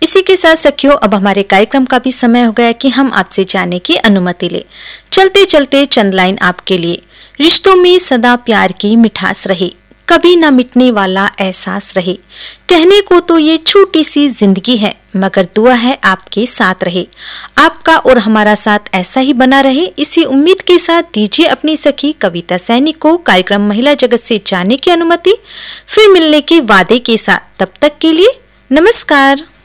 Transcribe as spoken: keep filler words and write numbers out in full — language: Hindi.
इसी के साथ सखियों, अब हमारे कार्यक्रम का भी समय हो गया कि हम आपसे जाने की अनुमति ले। चलते चलते चंद लाइन आपके लिए। रिश्तों में सदा प्यार की मिठास रहे, कभी ना मिटने वाला एहसास रहे। कहने को तो ये छोटी सी जिंदगी है, मगर दुआ है आपके साथ रहे। आपका और हमारा साथ ऐसा ही बना रहे, इसी उम्मीद के साथ दीजिए अपनी सखी कविता सैनी को कार्यक्रम महिला जगत से जाने की अनुमति, फिर मिलने के वादे के साथ। तब तक के लिए नमस्कार।